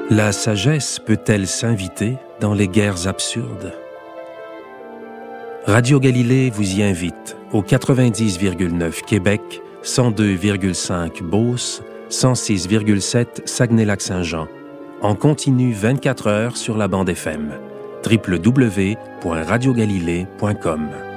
La sagesse peut-elle s'inviter dans les guerres absurdes? Radio Galilée vous y invite au 90,9 Québec, 102,5 Beauce, 106,7 Saguenay-Lac-Saint-Jean, en continu 24 heures sur la bande FM, www.radiogalilée.com.